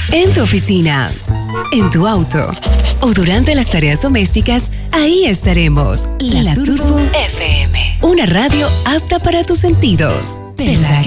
En tu oficina, en tu auto o durante las tareas domésticas, ahí estaremos. La Turbo FM. Una radio apta para tus sentidos. ¿Verdad que